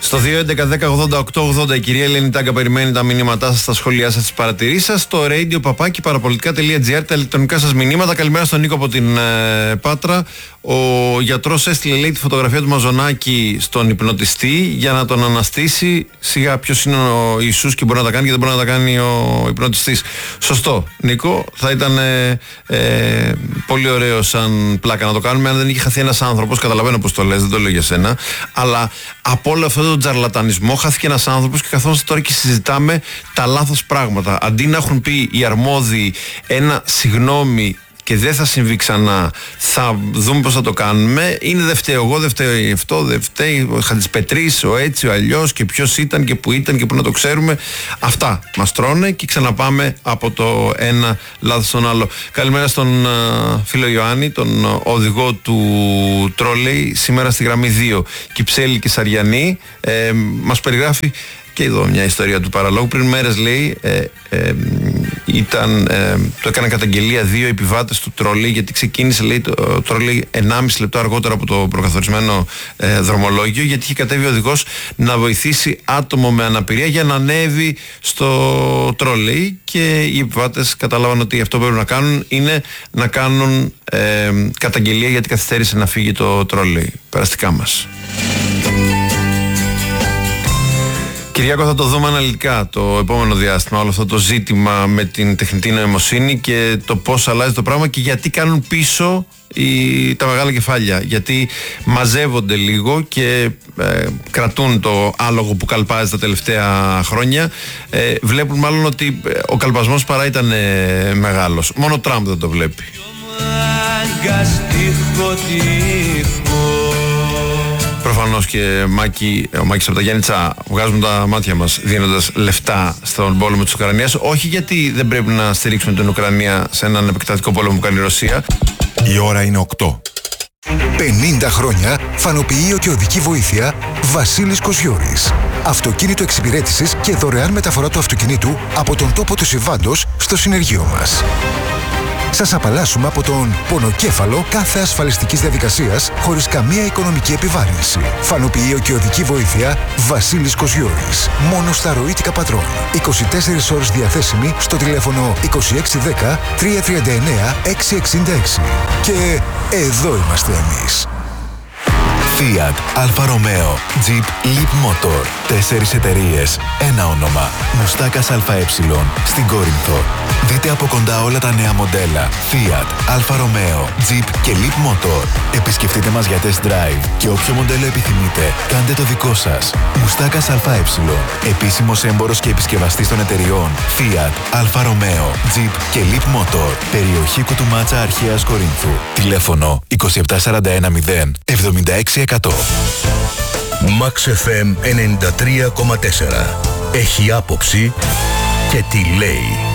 Στο 2.11.10.80.880 η κυρία Ελένη Τάγκα περιμένει τα μηνύματά σας, τα σχόλιά σας, τις παρατηρήσεις σας. Στο radio@parapolitica.gr τα ηλεκτρονικά σας μηνύματα. Καλημέρα στον Νίκο από την Πάτρα. Ο γιατρός έστειλε, λέει, τη φωτογραφία του Μαζονάκη στον υπνοτιστή για να τον αναστήσει. Σιγά, ποιος είναι ο Ιησούς και μπορεί να τα κάνει και δεν μπορεί να τα κάνει ο υπνοτιστής. Σωστό, Νίκο. Θα ήταν πολύ ωραίο σαν πλάκα να το κάνουμε αν δεν είχε χαθεί ένας άνθρωπος. Καταλαβαίνω πως το λες, δεν το λέω για σένα. Αλλά από όλο αυτό το τζαρλατανισμό χάθηκε ένας άνθρωπος και καθόμαστε τώρα και συζητάμε τα λάθος πράγματα. Αντί να έχουν πει οι αρμόδιοι ένα συγγνώμη και δεν θα συμβεί ξανά, θα δούμε πώς θα το κάνουμε. Είναι δεν φταίω εγώ, δεν φταίει αυτό, δεν φταίει ο Χατζησπετρής, ο έτσι, ο αλλιώς και ποιος ήταν και που να το ξέρουμε. Αυτά μας τρώνε και ξαναπάμε από το ένα λάθος στον άλλο. Καλημέρα στον φίλο Ιωάννη, τον οδηγό του τρόλεϊ, σήμερα στη γραμμή 2, Κυψέλη και Σαριανή. Μας περιγράφει και εδώ μια ιστορία του παραλόγου. Πριν μέρες, λέει, το έκαναν καταγγελία 2 επιβάτες του τρόλεϊ, γιατί ξεκίνησε, λέει, το τρόλεϊ 1,5 λεπτό αργότερα από το προκαθορισμένο δρομολόγιο, γιατί είχε κατέβει ο οδηγός να βοηθήσει άτομο με αναπηρία για να ανέβει στο τρόλεϊ, και οι επιβάτες κατάλαβαν ότι αυτό που πρέπει να κάνουν είναι να κάνουν καταγγελία γιατί καθυστέρησε να φύγει το τρόλεϊ. Περαστικά μας. Κυριάκο, θα το δούμε αναλυτικά το επόμενο διάστημα, όλο αυτό το ζήτημα με την τεχνητή νοημοσύνη και το πώς αλλάζει το πράγμα και γιατί κάνουν πίσω τα μεγάλα κεφάλια. Γιατί μαζεύονται λίγο και κρατούν το άλογο που καλπάζει τα τελευταία χρόνια. Βλέπουν μάλλον ότι ο καλπασμός παρά ήταν μεγάλος. Μόνο ο Τραμπ δεν το βλέπει. Προφανώς και ο Μάκης από τα Γιάννητσα βγάζουν τα μάτια μας δίνοντας λεφτά στον πόλεμο της Ουκρανίας. Όχι γιατί δεν πρέπει να στηρίξουμε την Ουκρανία σε έναν επεκτατικό πόλεμο που κάνει η Ρωσία. Η ώρα είναι 8. 50 χρόνια φανοποιείο και οδική βοήθεια Βασίλης Κοσιώρης. Αυτοκίνητο εξυπηρέτησης και δωρεάν μεταφορά του αυτοκινήτου από τον τόπο του συμβάντος στο συνεργείο μας. Σας απαλλάσσουμε από τον πονοκέφαλο κάθε ασφαλιστικής διαδικασίας χωρίς καμία οικονομική επιβάρυνση. Φανοποιείο και οδική βοήθεια Βασίλης Κοσιώρης. Μόνο στα ροήτικα πατρών. 24 ώρες διαθέσιμη στο τηλέφωνο 2610 339 666. Και εδώ είμαστε εμείς. Fiat, Alfa Romeo, Jeep, Leap Motor. 4 εταιρείες, ένα όνομα. Μουστάκας ΑΕ στην Κόρινθο. Δείτε από κοντά όλα τα νέα μοντέλα Fiat, Alfa Romeo, Jeep και Leap Motor. Επισκεφτείτε μας για test drive και όποιο μοντέλο επιθυμείτε, κάντε το δικό σας. Μουστάκας ΑΕ. Επίσημος έμπορος και επισκευαστής των εταιριών Fiat, Alfa Romeo, Jeep και Leap Motor. Περιοχή Κουτουμάτσα Αρχαίας Κορίνθου. Τηλέφωνο 27410 76%. Max FM 93,4. Έχει άποψη και τι λέει.